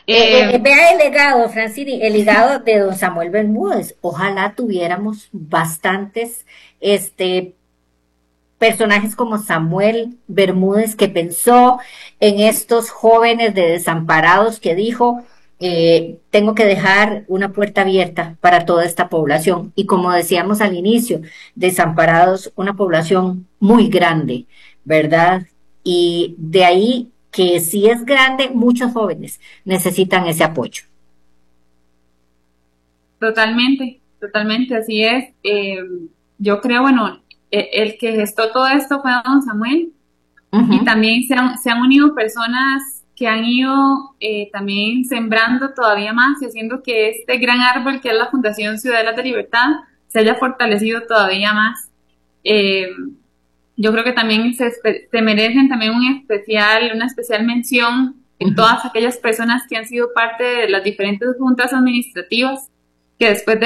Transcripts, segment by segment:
Eh, Vea el legado, Francini, el legado de don Samuel Bermúdez. Ojalá tuviéramos bastantes este, personajes como Samuel Bermúdez, que pensó en estos jóvenes de desamparados, que dijo, tengo que dejar una puerta abierta para toda esta población. Y como decíamos al inicio, desamparados, una población muy grande, ¿verdad? Y de ahí que si es grande, muchos jóvenes necesitan ese apoyo. Totalmente, totalmente, así es. Yo creo, bueno, el que gestó todo esto fue don Samuel y Ujú. también se han unido personas que han ido también sembrando todavía más y haciendo que este gran árbol que es la Fundación Ciudadelas de Libertad se haya fortalecido todavía más. Eh, yo creo que también se merecen también una especial mención Ujú. todas aquellas personas que han sido parte de las diferentes juntas administrativas que después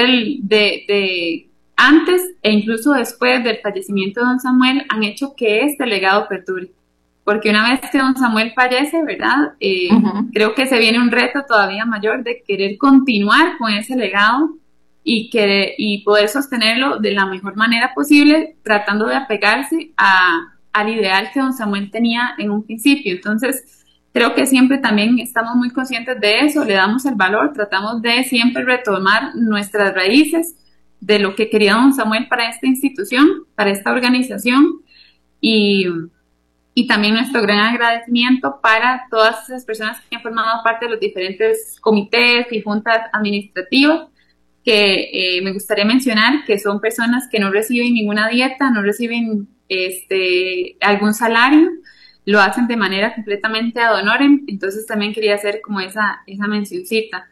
antes e incluso después del fallecimiento de don Samuel han hecho que este legado perdure. Porque una vez que don Samuel fallece, ¿verdad? Ujú. Creo que se viene un reto todavía mayor de querer continuar con ese legado y poder sostenerlo de la mejor manera posible, tratando de apegarse al ideal que don Samuel tenía en un principio. Entonces, creo que siempre también estamos muy conscientes de eso, le damos el valor, tratamos de siempre retomar nuestras raíces de lo que quería don Samuel para esta institución, para esta organización y, y también nuestro gran agradecimiento para todas esas personas que han formado parte de los diferentes comités y juntas administrativas que me gustaría mencionar que son personas que no reciben ninguna dieta, no reciben algún salario, lo hacen de manera completamente ad honorem, entonces también quería hacer como esa mencioncita.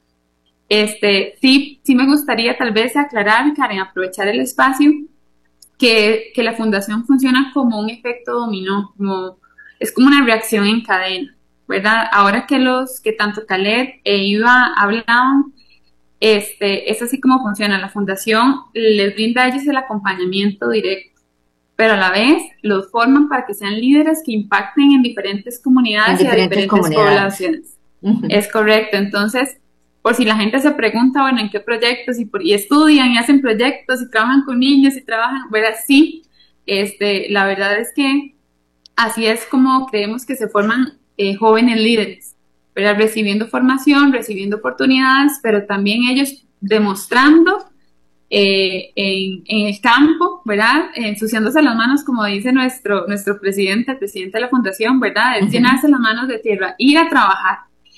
Sí me gustaría tal vez aclarar, Karen, aprovechar el espacio, que la fundación funciona como un efecto dominó, es como una reacción en cadena, ¿verdad? Ahora que tanto Khaled e Iva hablaban, es así como funciona. La fundación les brinda a ellos el acompañamiento directo, pero a la vez los forman para que sean líderes que impacten en diferentes En comunidades y a diferentes diferentes comunidades. poblaciones. Ujú. Es correcto. Entonces, por si la gente se pregunta, bueno, ¿en qué proyectos? Y estudian y hacen proyectos y trabajan con niños y trabajan, ¿verdad? Sí, la verdad es que así es como creemos que se forman jóvenes líderes, ¿verdad? Recibiendo formación, recibiendo oportunidades, pero también ellos demostrando en el campo, ¿verdad? Ensuciándose las manos, como dice nuestro presidente, el presidente de la fundación, ¿verdad? Es Ujú. llenarse las manos de tierra, ir a trabajar.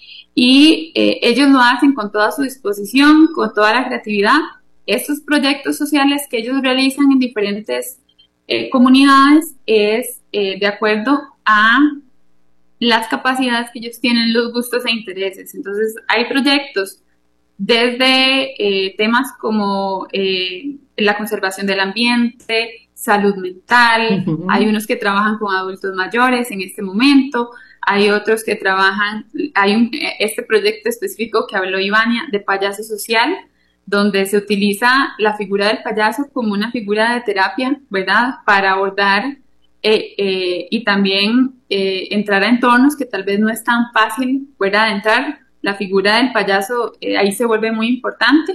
Y ellos lo hacen con toda su disposición, con toda la creatividad. Estos proyectos sociales que ellos realizan en diferentes comunidades es de acuerdo a las capacidades que ellos tienen, los gustos e intereses. Entonces, hay proyectos desde temas como la conservación del ambiente, salud mental, hay Ujú. unos que trabajan con adultos mayores en este momento, hay otros que trabajan, este proyecto específico que habló Ivania de payaso social, donde se utiliza la figura del payaso como una figura de terapia, ¿verdad? Para abordar y también entrar a entornos que tal vez no es tan fácil, ¿verdad? De entrar. La figura del payaso ahí se vuelve muy importante.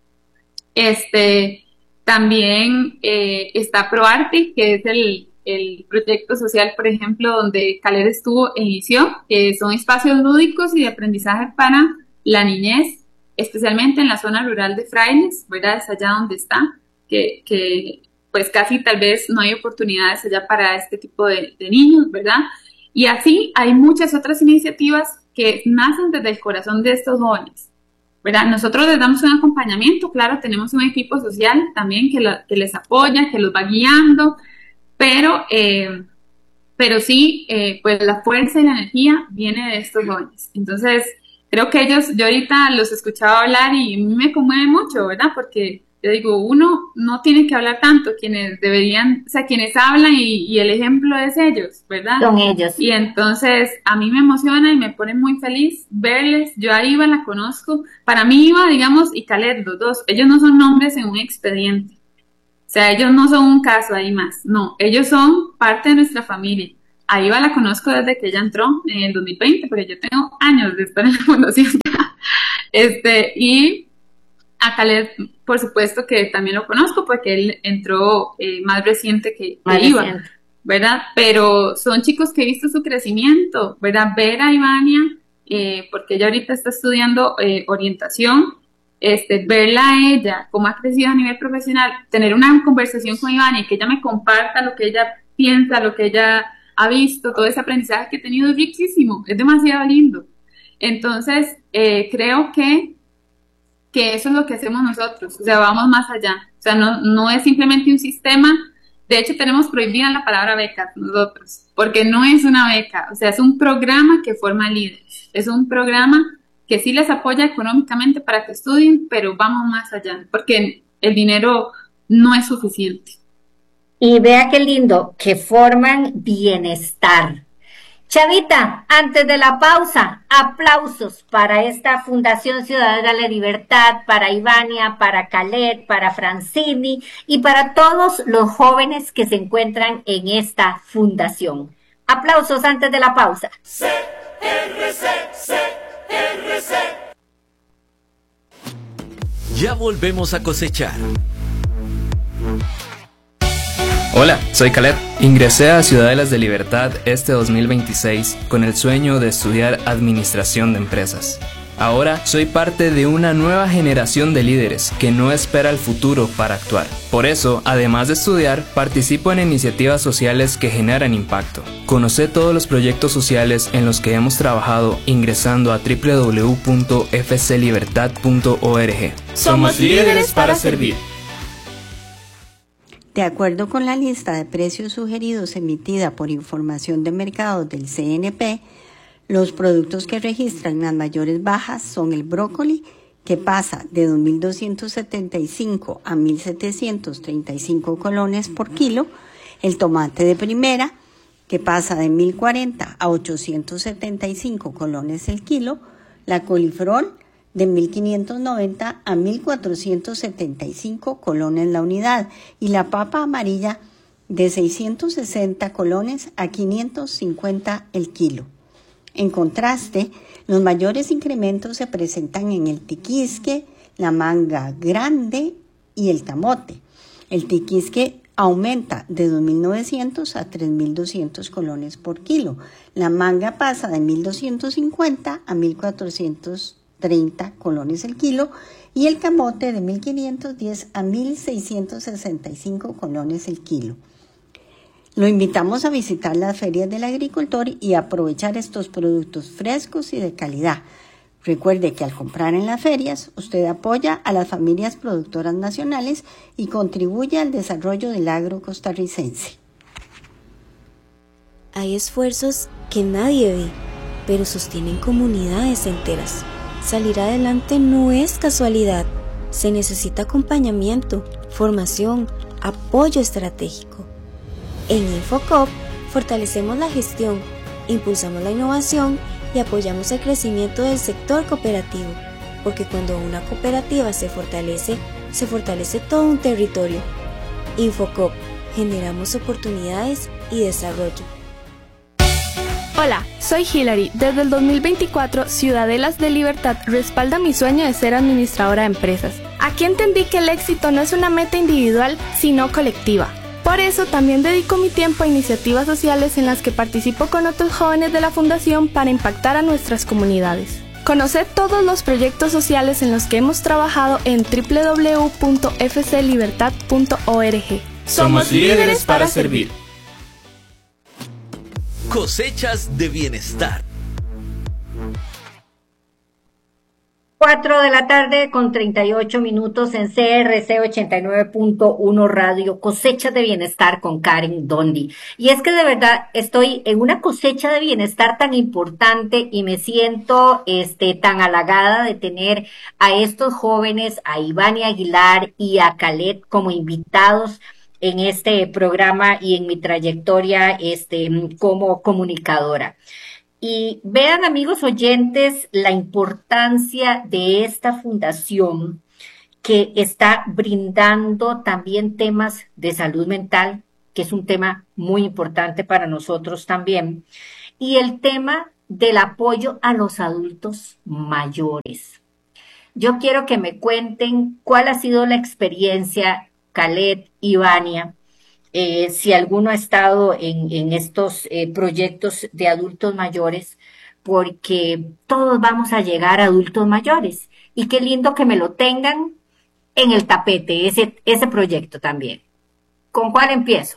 Este, también está ProArte, que es el proyecto social, por ejemplo, donde Caler estuvo e inició, que son espacios lúdicos y de aprendizaje para la niñez, especialmente en la zona rural de Frailes, ¿verdad? Es allá donde está, que pues casi tal vez no hay oportunidades allá para este tipo de niños, ¿verdad? Y así hay muchas otras iniciativas que nacen desde el corazón de estos jóvenes. ¿Verdad? Nosotros les damos un acompañamiento, claro, tenemos un equipo social también que les apoya, que los va guiando, pero, eh, pero sí, pues la fuerza y la energía viene de estos jóvenes. Entonces, creo que ellos, yo ahorita los escuchaba hablar y a mí me conmueve mucho, ¿verdad? Porque yo digo, uno no tiene que hablar tanto, quienes deberían, o sea, quienes hablan y el ejemplo es ellos, ¿verdad? Son ellos. Y entonces a mí me emociona y me pone muy feliz verles. Yo a Iva la conozco. Para mí Iva, digamos, y Caled, los dos, ellos no son nombres en un expediente. O sea, ellos no son un caso ahí más. No, ellos son parte de nuestra familia. A Iva la conozco desde que ella entró en el 2020, porque yo tengo años de estar en la fundación. Y a Khaled, por supuesto que también lo conozco porque él entró más reciente que Iván, ¿verdad? Pero son chicos que he visto su crecimiento, ¿verdad? Ver a Ivania, porque ella ahorita está estudiando orientación, verla a ella, cómo ha crecido a nivel profesional, tener una conversación con Ivania y que ella me comparta lo que ella piensa, lo que ella ha visto, todo ese aprendizaje que he tenido es riquísimo, es demasiado lindo. Entonces, creo que eso es lo que hacemos nosotros, o sea, vamos más allá, o sea, no es simplemente un sistema. De hecho, tenemos prohibida la palabra beca nosotros, porque no es una beca, o sea, es un programa que forma líderes, es un programa que sí les apoya económicamente para que estudien, pero vamos más allá, porque el dinero no es suficiente. Y vea qué lindo, que forman bienestar. Chavita, antes de la pausa, aplausos para esta Fundación Ciudadana de la Libertad, para Ivania, para Khaled, para Francini y para todos los jóvenes que se encuentran en esta fundación. Aplausos antes de la pausa. CRC. Ya volvemos a cosechar. Hola, soy Khaled. Ingresé a Ciudadelas de Libertad este 2026 con el sueño de estudiar Administración de Empresas. Ahora soy parte de una nueva generación de líderes que no espera el futuro para actuar. Por eso, además de estudiar, participo en iniciativas sociales que generan impacto. Conoce todos los proyectos sociales en los que hemos trabajado ingresando a www.fclibertad.org. Somos líderes para servir. De acuerdo con la lista de precios sugeridos emitida por Información de Mercados del CNP, los productos que registran las mayores bajas son el brócoli, que pasa de 2.275 a 1.735 colones por kilo, el tomate de primera, que pasa de 1.040 a 875 colones el kilo, la coliflor, de 1.590 a 1.475 colones la unidad, y la papa amarilla de 660 colones a 550 el kilo. En contraste, los mayores incrementos se presentan en el tiquisque, la manga grande y el camote. El tiquisque aumenta de 2.900 a 3.200 colones por kilo. La manga pasa de 1.250 a 1.430 colones el kilo y el camote de 1.510 a 1.665 colones el kilo. Lo invitamos a visitar las ferias del agricultor y aprovechar estos productos frescos y de calidad. Recuerde que al comprar en las ferias, usted apoya a las familias productoras nacionales y contribuye al desarrollo del agro costarricense. Hay esfuerzos que nadie ve, pero sostienen comunidades enteras. Salir adelante no es casualidad, se necesita acompañamiento, formación, apoyo estratégico. En Infocop fortalecemos la gestión, impulsamos la innovación y apoyamos el crecimiento del sector cooperativo, porque cuando una cooperativa se fortalece todo un territorio. Infocop, generamos oportunidades y desarrollo. Hola, soy Hilary. Desde el 2024, Ciudadelas de Libertad respalda mi sueño de ser administradora de empresas. Aquí entendí que el éxito no es una meta individual, sino colectiva. Por eso también dedico mi tiempo a iniciativas sociales en las que participo con otros jóvenes de la Fundación para impactar a nuestras comunidades. Conoced todos los proyectos sociales en los que hemos trabajado en www.fclibertad.org. Somos líderes para servir. Cosechas de bienestar. 4 de la tarde con 38 minutos en CRC 89.1 Radio, Cosechas de Bienestar con Karen Dondi. Y es que de verdad estoy en una cosecha de bienestar tan importante y me siento tan halagada de tener a estos jóvenes, a Ivania Aguilar y a Khaled como invitados en este programa y en mi trayectoria como comunicadora. Y vean, amigos oyentes, la importancia de esta fundación que está brindando también temas de salud mental, que es un tema muy importante para nosotros también, y el tema del apoyo a los adultos mayores. Yo quiero que me cuenten cuál ha sido la experiencia, Calet y Vania, si alguno ha estado en estos proyectos de adultos mayores, porque todos vamos a llegar a adultos mayores. Y qué lindo que me lo tengan en el tapete, ese proyecto también. ¿Con cuál empiezo?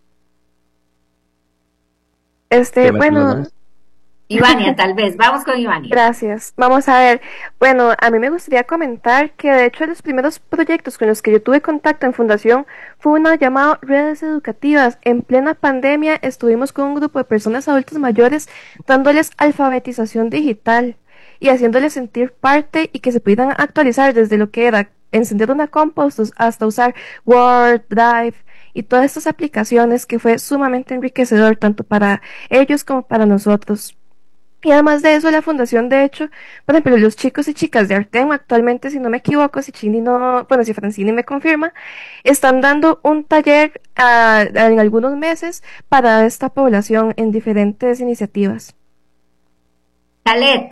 Bueno, Ivania, tal vez. Vamos con Ivania. gracias. Vamos a ver. Bueno, a mí me gustaría comentar que de hecho los primeros proyectos con los que yo tuve contacto en Fundación fue uno llamado Redes Educativas. En plena pandemia estuvimos con un grupo de personas adultas mayores dándoles alfabetización digital y haciéndoles sentir parte y que se pudieran actualizar desde lo que era encender una compost hasta usar Word, Drive y todas estas aplicaciones, que fue sumamente enriquecedor tanto para ellos como para nosotros. Y además de eso, la fundación, de hecho, por ejemplo, los chicos y chicas de Artem actualmente, si no me equivoco, si Chini no, bueno, si Francini me confirma, están dando un taller en algunos meses para esta población en diferentes iniciativas. Calet.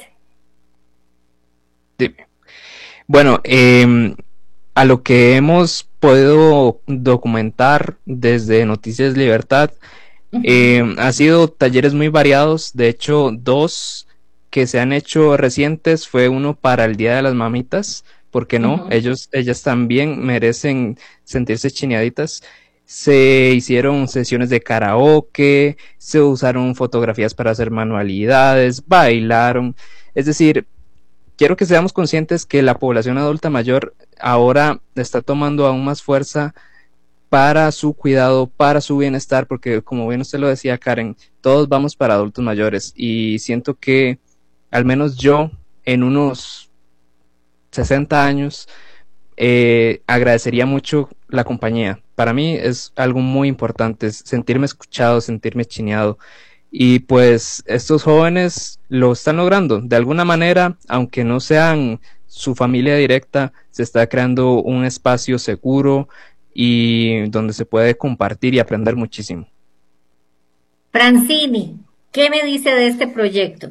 Dime. Bueno, a lo que hemos podido documentar desde Noticias Libertad, ha sido talleres muy variados. De hecho, 2 que se han hecho recientes fue uno para el Día de las Mamitas, porque no, ellas también merecen sentirse chineaditas. Se hicieron sesiones de karaoke, se usaron fotografías para hacer manualidades, bailaron. Es decir, quiero que seamos conscientes que la población adulta mayor ahora está tomando aún más fuerza para su cuidado, para su bienestar, porque como bien usted lo decía, Karen, todos vamos para adultos mayores y siento que al menos yo en unos 60 años agradecería mucho la compañía. Para mí es algo muy importante, sentirme escuchado, sentirme chineado. Y pues estos jóvenes lo están logrando de alguna manera, aunque no sean su familia directa. Se está creando un espacio seguro y donde se puede compartir y aprender muchísimo. Francini, ¿qué me dice de este proyecto?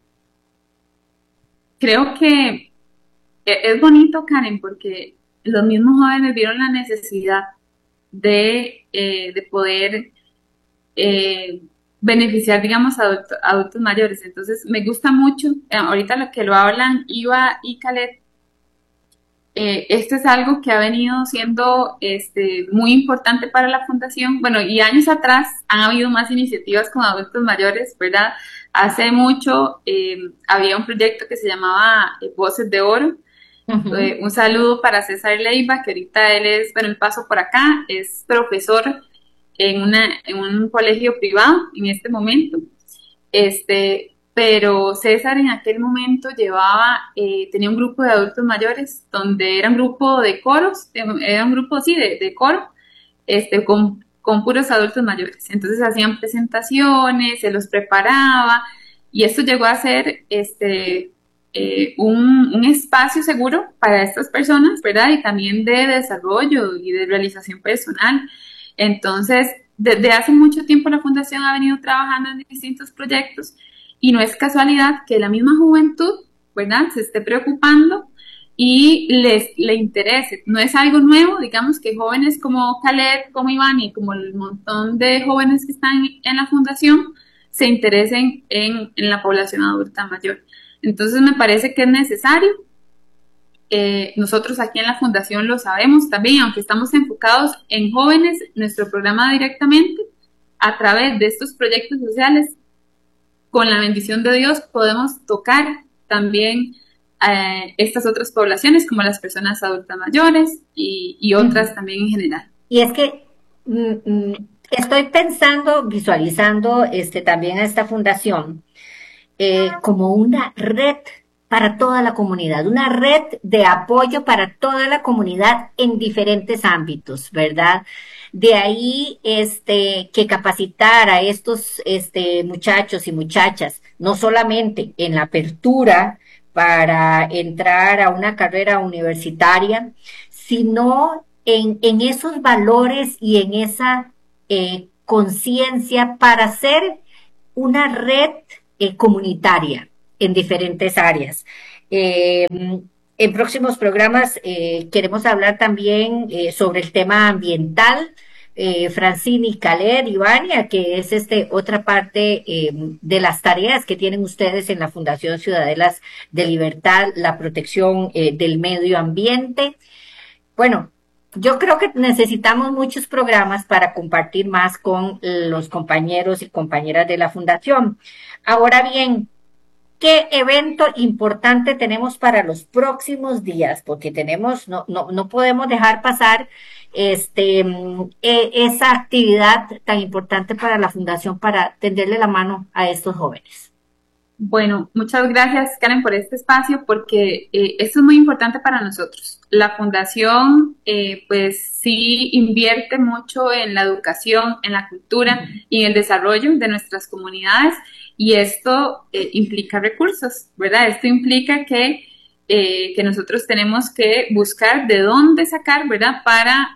Creo que es bonito, Karen, porque los mismos jóvenes vieron la necesidad de poder beneficiar, digamos, a adultos mayores. Entonces, me gusta mucho, ahorita lo que lo hablan Iva y Calet, esto es algo que ha venido siendo muy importante para la fundación. Bueno, y años atrás han habido más iniciativas con adultos mayores, ¿verdad? Hace mucho había un proyecto que se llamaba Voces de Oro. Un saludo para César Leiva, que ahorita él es, bueno, el paso por acá, es profesor en un colegio privado en este momento. Pero César en aquel momento tenía un grupo de adultos mayores donde era un grupo de coros, era un grupo así de coro, con puros adultos mayores. Entonces hacían presentaciones, se los preparaba, y esto llegó a ser un espacio seguro para estas personas, ¿verdad? Y también de desarrollo y de realización personal. Entonces, desde hace mucho tiempo la Fundación ha venido trabajando en distintos proyectos, y no es casualidad que la misma juventud, ¿verdad?, se esté preocupando y le interese. No es algo nuevo, digamos, que jóvenes como Calet, como Iván y como el montón de jóvenes que están en la Fundación se interesen en la población adulta mayor. Entonces me parece que es necesario. Nosotros aquí en la Fundación lo sabemos también, aunque estamos enfocados en jóvenes, nuestro programa directamente, a través de estos proyectos sociales, con la bendición de Dios, podemos tocar también estas otras poblaciones, como las personas adultas mayores y otras también en general. Y es que estoy pensando, visualizando también a esta fundación como una red para toda la comunidad, una red de apoyo para toda la comunidad en diferentes ámbitos, ¿verdad? De ahí que capacitar a estos muchachos y muchachas, no solamente en la apertura para entrar a una carrera universitaria, sino en esos valores y en esa conciencia para ser una red comunitaria en diferentes áreas. En próximos programas queremos hablar también sobre el tema ambiental. Francine y Caler y Vania, que es otra parte de las tareas que tienen ustedes en la Fundación Ciudadelas de Libertad, la protección del medio ambiente. Bueno, yo creo que necesitamos muchos programas para compartir más con los compañeros y compañeras de la Fundación. Ahora bien, ¿qué evento importante tenemos para los próximos días? Porque no podemos dejar pasar esa actividad tan importante para la Fundación para tenderle la mano a estos jóvenes. Bueno, muchas gracias, Karen, por este espacio, porque esto es muy importante para nosotros. La Fundación, pues sí invierte mucho en la educación, en la cultura y en el desarrollo de nuestras comunidades, y esto implica recursos, ¿verdad? Esto implica que nosotros tenemos que buscar de dónde sacar, ¿verdad? Para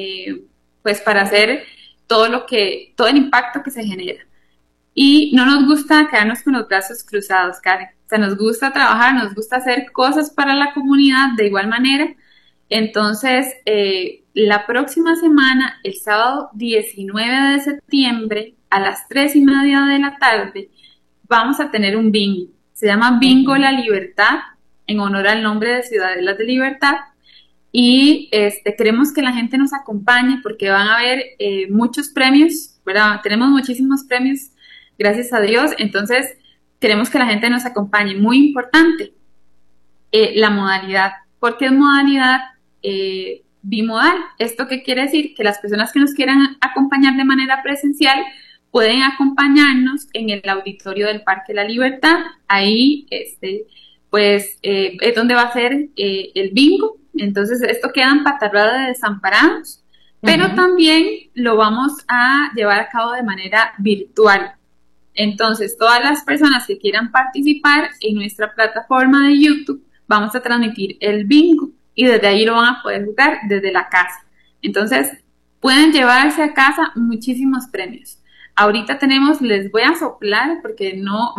hacer todo el impacto que se genera. Y no nos gusta quedarnos con los brazos cruzados, Karen. O sea, nos gusta trabajar, nos gusta hacer cosas para la comunidad de igual manera. Entonces, la próxima semana, el sábado 19 de septiembre, a las 3:30 de la tarde, vamos a tener un bingo. Se llama Bingo La Libertad, en honor al nombre de Ciudadelas de Libertad. Y queremos que la gente nos acompañe porque van a haber muchos premios, ¿verdad? Tenemos muchísimos premios, gracias a Dios. Entonces, queremos que la gente nos acompañe. Muy importante, la modalidad. ¿Por qué es modalidad bimodal? ¿Esto qué quiere decir? Que las personas que nos quieran acompañar de manera presencial pueden acompañarnos en el auditorio del Parque La Libertad. Ahí, es donde va a ser el bingo. Entonces, esto queda en Patarrada de Desamparados, pero también lo vamos a llevar a cabo de manera virtual. Entonces, todas las personas que quieran participar en nuestra plataforma de YouTube, vamos a transmitir el bingo y desde ahí lo van a poder jugar desde la casa. Entonces, pueden llevarse a casa muchísimos premios. Ahorita les voy a soplar porque no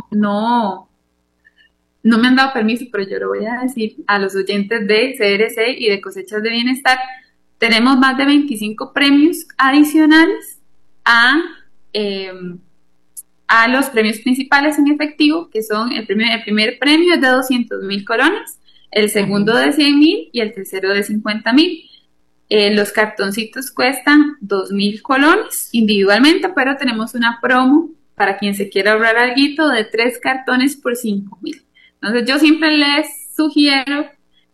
me han dado permiso, pero yo lo voy a decir a los oyentes de CRC y de Cosechas de Bienestar. Tenemos más de 25 premios adicionales a los premios principales en efectivo, que son el primer premio es de 200,000 colones, el segundo de 100,000 y el tercero de 50,000. Los cartoncitos cuestan 2,000 colones individualmente, pero tenemos una promo para quien se quiera ahorrar algo de 3 cartones por 5,000. Entonces, yo siempre les sugiero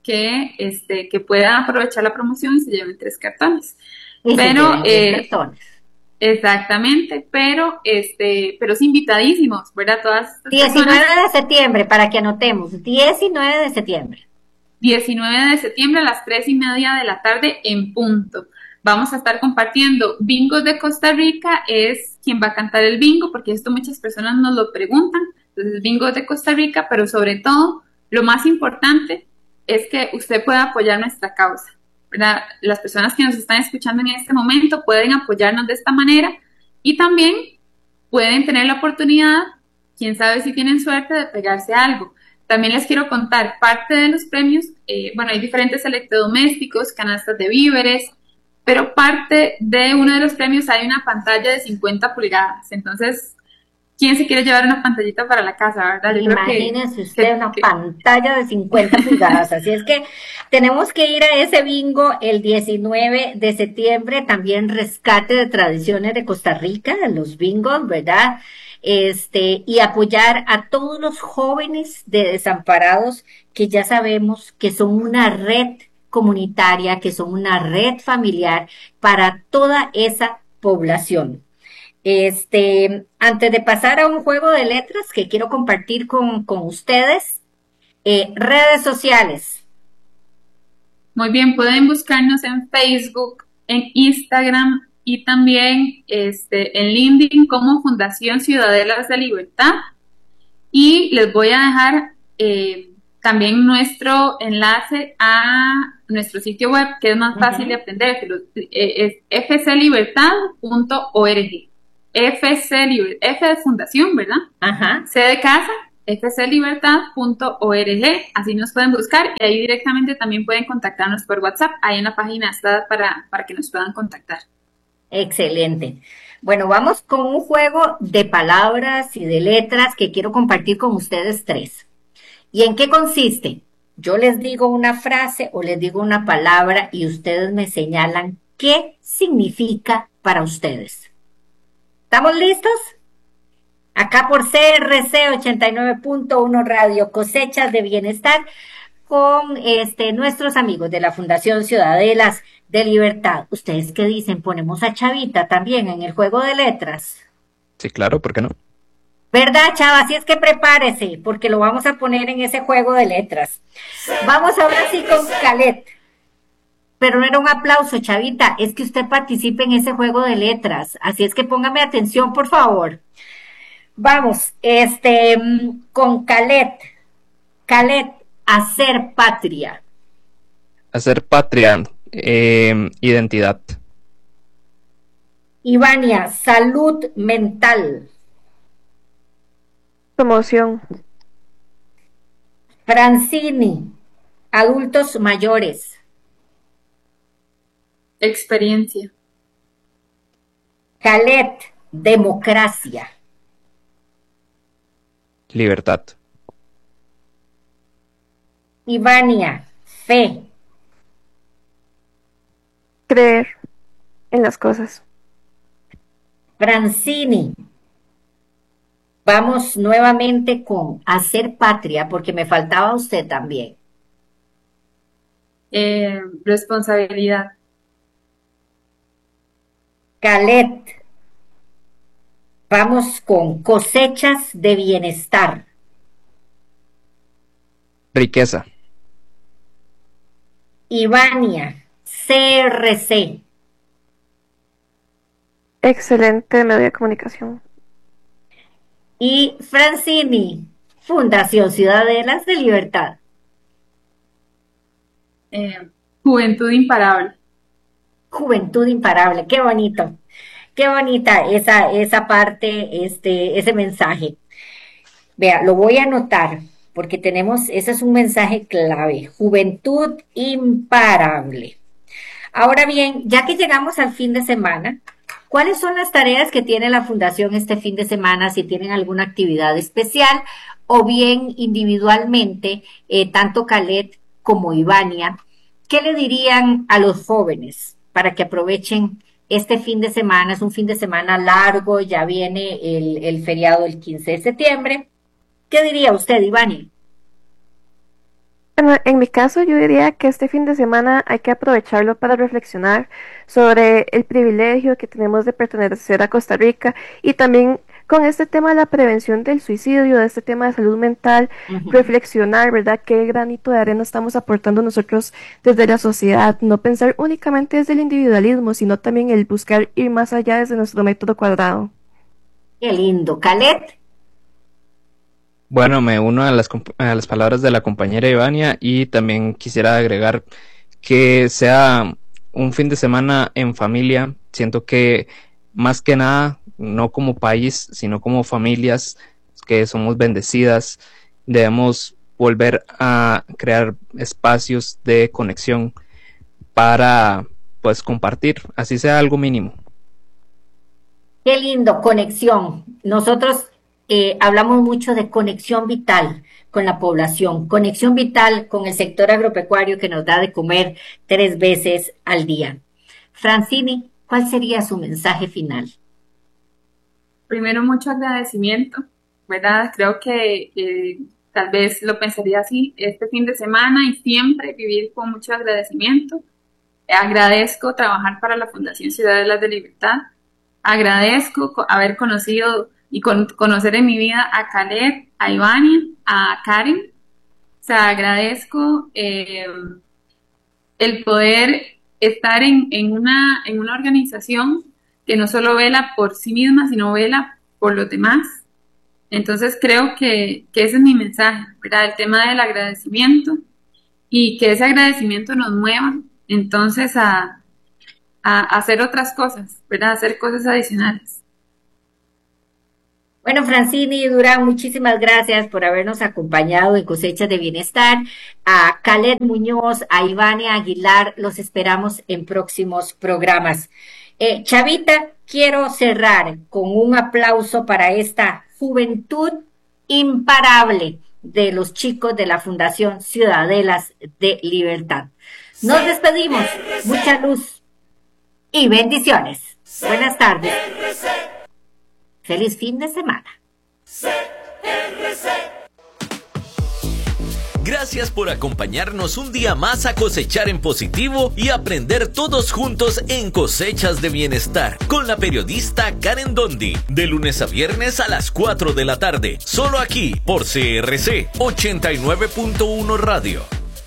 que puedan aprovechar la promoción y se lleven 3 cartones. Pero, 3 cartones. Exactamente, pero es invitadísimos, ¿verdad? Todas estas 19 personas, de septiembre, para que anotemos, 19 de septiembre. 19 de septiembre a las 3:30 de la tarde en punto. Vamos a estar compartiendo Bingos de Costa Rica, es quien va a cantar el bingo, porque esto muchas personas nos lo preguntan. Entonces, Bingos de Costa Rica, pero sobre todo, lo más importante es que usted pueda apoyar nuestra causa, ¿verdad? Las personas que nos están escuchando en este momento pueden apoyarnos de esta manera y también pueden tener la oportunidad, quién sabe si tienen suerte, de pegarse algo. También les quiero contar, parte de los premios, hay diferentes electrodomésticos, canastas de víveres, pero parte de uno de los premios hay una pantalla de 50 pulgadas. Entonces, ¿quién se quiere llevar una pantallita para la casa, verdad? Imagínese usted una pantalla de 50 pulgadas. Así es que tenemos que ir a ese bingo el 19 de septiembre. También rescate de tradiciones de Costa Rica, los bingos, ¿verdad? Y apoyar a todos los jóvenes de desamparados que ya sabemos que son una red comunitaria, que son una red familiar para toda esa población. Antes de pasar a un juego de letras que quiero compartir con ustedes, redes sociales. Muy bien, pueden buscarnos en Facebook, en Instagram y también en LinkedIn como Fundación Ciudadelas de Libertad. Y les voy a dejar también nuestro enlace a nuestro sitio web, que es más fácil de aprender, es fclibertad.org. F de fundación, ¿verdad? Ajá. C de casa, fclibertad.org, así nos pueden buscar y ahí directamente también pueden contactarnos por WhatsApp, ahí en la página está para que nos puedan contactar. Excelente. Bueno, vamos con un juego de palabras y de letras que quiero compartir con ustedes tres. ¿Y en qué consiste? Yo les digo una frase o les digo una palabra y ustedes me señalan qué significa para ustedes. ¿Estamos listos? Acá por CRC 89.1 Radio Cosechas de Bienestar con nuestros amigos de la Fundación Ciudadelas de Libertad. ¿Ustedes qué dicen? ¿Ponemos a Chavita también en el juego de letras? Sí, claro, ¿por qué no? ¿Verdad, Chava? Así es que prepárese, porque lo vamos a poner en ese juego de letras. Vamos ahora sí con Calet. Pero no era un aplauso, Chavita, es que usted participe en ese juego de letras. Así es que póngame atención, por favor. Vamos, con Calet. Calet, hacer patria. Hacer patria, identidad. Ivania, salud mental. Promoción. Francini, adultos mayores. Experiencia. Calet, democracia. Libertad. Ivania, fe. Creer en las cosas. Francini, vamos nuevamente con hacer patria, porque me faltaba usted también. Responsabilidad. Calet, vamos con cosechas de bienestar. Riqueza. Ivania, CRC. Excelente medio de comunicación. Y Francini, Fundación Ciudadelas de Libertad. Juventud imparable. Juventud imparable, qué bonito. Qué bonita esa parte, ese mensaje. Vea, lo voy a anotar porque ese es un mensaje clave. Juventud imparable. Ahora bien, ya que llegamos al fin de semana, ¿cuáles son las tareas que tiene la Fundación este fin de semana? Si tienen alguna actividad especial o bien individualmente, tanto Calet como Ivania, ¿qué le dirían a los jóvenes para que aprovechen este fin de semana? Es un fin de semana largo, ya viene el feriado el 15 de septiembre. ¿Qué diría usted, Ivania? Bueno, en mi caso yo diría que este fin de semana hay que aprovecharlo para reflexionar sobre el privilegio que tenemos de pertenecer a Costa Rica y también con este tema de la prevención del suicidio, de este tema de salud mental, reflexionar, ¿verdad? Qué granito de arena estamos aportando nosotros desde la sociedad, no pensar únicamente desde el individualismo, sino también el buscar ir más allá desde nuestro método cuadrado. Qué lindo. Calet. Bueno, me uno a las palabras de la compañera Ivania y también quisiera agregar que sea un fin de semana en familia. Siento que más que nada, no como país, sino como familias que somos bendecidas, debemos volver a crear espacios de conexión para pues compartir, así sea algo mínimo. Qué lindo, conexión. Nosotros hablamos mucho de conexión vital con la población, conexión vital con el sector agropecuario que nos da de comer 3 veces al día. Francini, ¿cuál sería su mensaje final? Primero, mucho agradecimiento, ¿verdad? Creo que tal vez lo pensaría así, este fin de semana y siempre vivir con mucho agradecimiento. Agradezco trabajar para la Fundación Ciudadelas de Libertad. Agradezco haber conocido y conocer en mi vida a Calet, a Ivania, a Karen. O sea, agradezco el poder estar en una organización que no solo vela por sí misma, sino vela por los demás. Entonces creo que ese es mi mensaje, ¿verdad? El tema del agradecimiento y que ese agradecimiento nos mueva entonces a hacer otras cosas, ¿verdad? A hacer cosas adicionales. Bueno, Francini y Durán, muchísimas gracias por habernos acompañado en Cosechas de Bienestar. A Caled Muñoz, a Ivania Aguilar, los esperamos en próximos programas. Chavita, quiero cerrar con un aplauso para esta juventud imparable de los chicos de la Fundación Ciudadelas de Libertad. Nos despedimos. Mucha luz y bendiciones. Buenas tardes. Feliz fin de semana. Gracias por acompañarnos un día más a cosechar en positivo y aprender todos juntos en Cosechas de Bienestar con la periodista Karen Dondi, de lunes a viernes a las 4 de la tarde, solo aquí por CRC 89.1 Radio.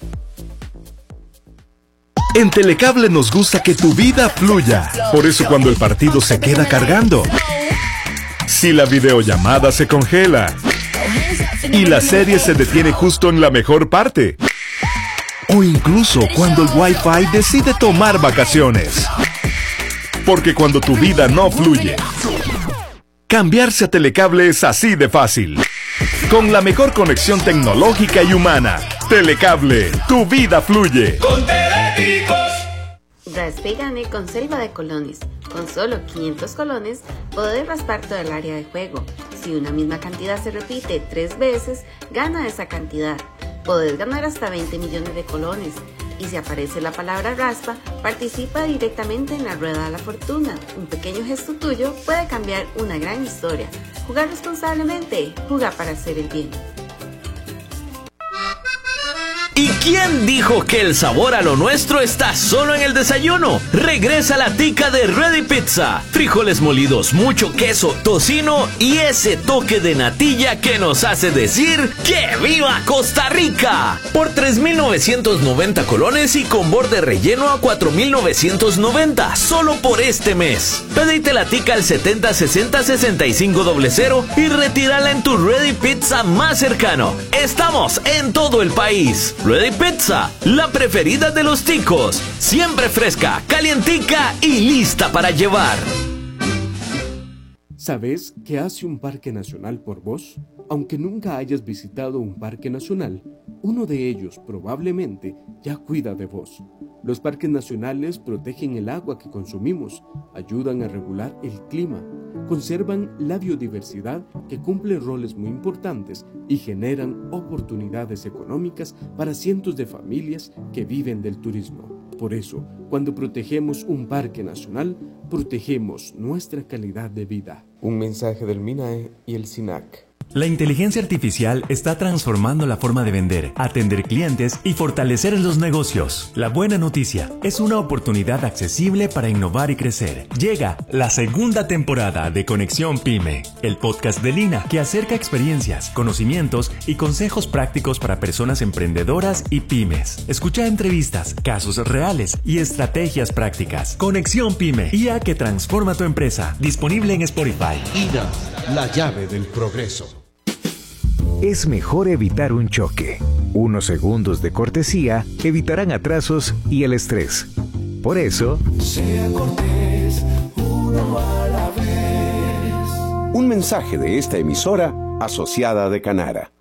En Telecable nos gusta que tu vida fluya. Por eso cuando el partido se queda cargando, si la videollamada se congela y la serie se detiene justo en la mejor parte, o incluso cuando el Wi-Fi decide tomar vacaciones. Porque cuando tu vida no fluye, cambiarse a Telecable es así de fácil. Con la mejor conexión tecnológica y humana. Telecable, tu vida fluye. Con Teleticos. Raspe y gane con Selva de Colones. Con solo 500 colones, podés raspar todo el área de juego. Si una misma cantidad se repite 3 veces, gana esa cantidad. Podés ganar hasta 20 millones de colones. Y si aparece la palabra raspa, participa directamente en la Rueda de la Fortuna. Un pequeño gesto tuyo puede cambiar una gran historia. Jugar responsablemente, juega para hacer el bien. ¿Y quién dijo que el sabor a lo nuestro está solo en el desayuno? Regresa la tica de Ready Pizza. Frijoles molidos, mucho queso, tocino y ese toque de natilla que nos hace decir ¡que viva Costa Rica! Por 3,990 colones y con borde relleno a 4,990, solo por este mes. Pedite la tica al 7060-6500 y retírala en tu Ready Pizza más cercano. Estamos en todo el país. Ready Pizza, la preferida de los ticos. Siempre fresca, calientica y lista para llevar. ¿Sabes qué hace un parque nacional por vos? Aunque nunca hayas visitado un parque nacional, uno de ellos probablemente ya cuida de vos. Los parques nacionales protegen el agua que consumimos, ayudan a regular el clima, conservan la biodiversidad que cumple roles muy importantes y generan oportunidades económicas para cientos de familias que viven del turismo. Por eso, cuando protegemos un parque nacional, protegemos nuestra calidad de vida. Un mensaje del MINAE y el SINAC. La inteligencia artificial está transformando la forma de vender, atender clientes y fortalecer los negocios. La buena noticia es una oportunidad accesible para innovar y crecer. Llega la segunda temporada de Conexión Pyme, el podcast de Lina que acerca experiencias, conocimientos y consejos prácticos para personas emprendedoras y pymes. Escucha entrevistas, casos reales y estrategias prácticas. Conexión Pyme, IA que transforma tu empresa. Disponible en Spotify. INA, la llave del progreso. Es mejor evitar un choque. Unos segundos de cortesía evitarán atrasos y el estrés. Por eso, sea cortés, uno a la vez. Un mensaje de esta emisora asociada de Canara.